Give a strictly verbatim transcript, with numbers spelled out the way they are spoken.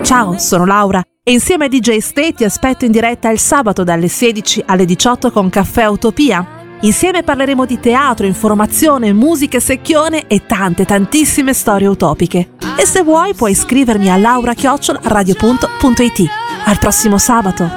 Ciao, sono Laura e insieme a D J Stay ti aspetto in diretta il sabato dalle sedici alle diciotto con Caffè Utopia. Insieme parleremo di teatro, informazione, musica e secchione e tante tantissime storie utopiche. E se vuoi puoi iscrivermi a laura chiocciola radio punto it. Al prossimo sabato!